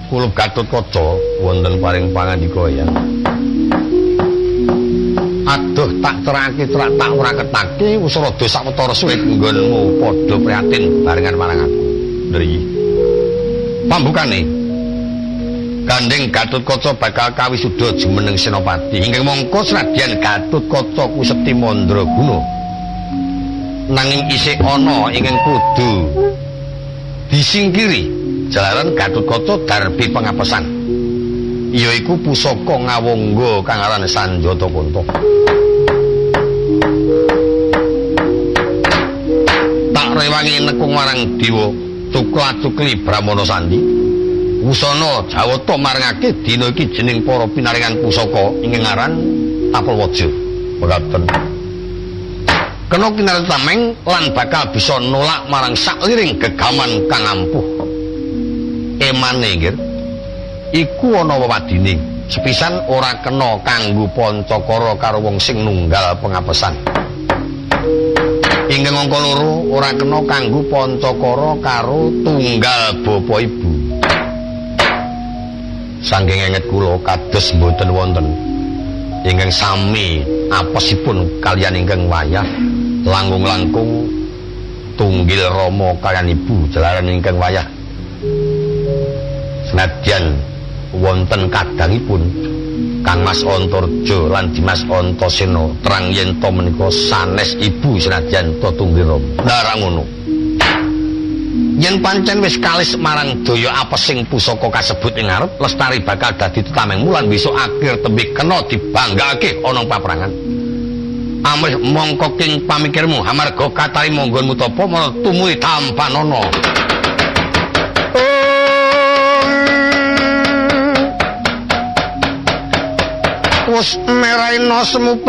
Kula Gatotkaca wonten paring pangandika ya. Aduh tak terake tak ora ketake wis rada sawetara suwit nggonmu padha prihatin barengan marang aku. Ndri. Pambukane Gandeng Gatotkaca bakal kawisuda jumeneng Senopati. Inggih mongko senadyan Gatotkaca kuwi sekti mandraguna. Nanging isih ana ingkang kudu disingkiri jalaran Gatotkaca darbi pengapesan. Yaiku pusaka ngawangga kang aran Sanjata Kunto. Tak rewangi nekung marang dewa tukla-tukli Brahmana Sandi. Wusana Jawata marangake dina iki jeneng para pinaringan pusaka ingkang aran Tapalwaja. Mekaten. Kena kinarep tameng lan bakal bisa nolak marang sakliring gegaman kang ampuh. Emane nggih. Iku ana wewadine. Sepisan ora kena kanggo Pancakara karo wong sing nunggal pengapesan. Ingkang angka loro ora kena kanggo Pancakara karo tunggal bapa ibu. Saking enget kula kados mboten wonten ingkang sami apesipun kaliyan ingkang wayah langkung-langkung tunggil Rama kaliyan ibu jalaran ingkang wayah. Senadyan wonten kadangipun Kang Mas Antarja lan Dimas Antasena terang yen to menika sanes ibu senadyan to tunggil Rama. Lah ngono. Yen pancen wis kalis marang daya apesing pusaka kasebut ing ngarep, Lestari bakal dadi tetameng mulan besok akhir tembik kena dibanggake ana paprangan. Amrih mongko king pamikirmu amarga katari monggonmu tapa mara tumuli tampanana. Wis meraina semu